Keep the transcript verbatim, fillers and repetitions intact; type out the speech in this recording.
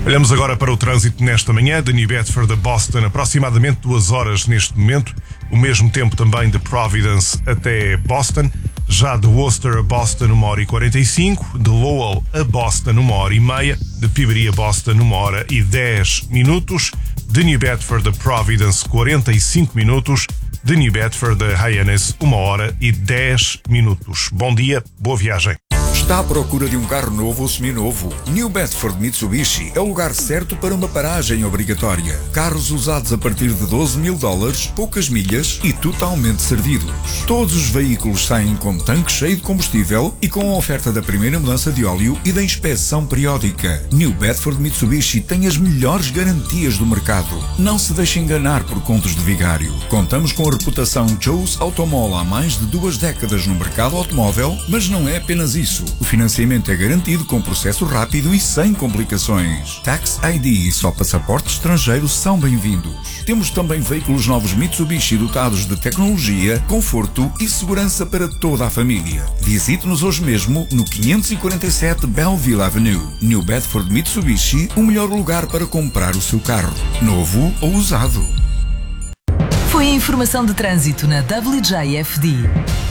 Olhamos agora para o trânsito nesta manhã, de New Bedford a Boston, aproximadamente duas horas neste momento, o mesmo tempo também de Providence até Boston, já de Worcester a Boston uma hora e quarenta e cinco, de Lowell a Boston uma hora e meia, de Peabody a Boston uma hora e dez minutos, de New Bedford a Providence quarenta e cinco minutos, de New Bedford a Hyannis uma hora e dez minutos. Bom dia, boa viagem. Está à procura de um carro novo ou seminovo? New Bedford Mitsubishi é o lugar certo para uma paragem obrigatória. Carros usados a partir de doze mil dólares, poucas milhas e totalmente servidos. Todos os veículos saem com tanque cheio de combustível e com a oferta da primeira mudança de óleo e da inspeção periódica. New Bedford Mitsubishi tem as melhores garantias do mercado. Não se deixe enganar por contos de vigário. Contamos com a reputação Joe's Automall há mais de duas décadas no mercado automóvel, mas não é apenas isso. O financiamento é garantido com processo rápido e sem complicações. Tax I D e só passaporte estrangeiro são bem-vindos. Temos também veículos novos Mitsubishi dotados de tecnologia, conforto e segurança para toda a família. Visite-nos hoje mesmo no quinhentos e quarenta e sete Belleville Avenue. New Bedford Mitsubishi, o melhor lugar para comprar o seu carro, novo ou usado. Foi a informação de trânsito na W J F D.